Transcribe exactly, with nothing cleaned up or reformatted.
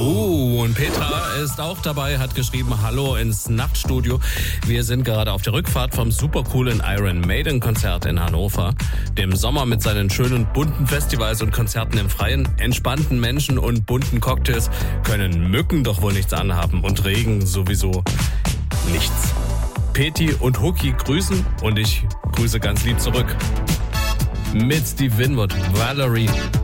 Oh, und Petra ist auch dabei, hat geschrieben, hallo ins Nachtstudio. Wir sind gerade auf der Rückfahrt vom supercoolen Iron Maiden Konzert in Hannover. Dem Sommer mit seinen schönen bunten Festivals und Konzerten im Freien, entspannten Menschen und bunten Cocktails können Mücken doch wohl nichts anhaben und Regen sowieso nichts. Peti und Huki grüßen und ich grüße ganz lieb zurück. Mit Steve Winwood, Valerie.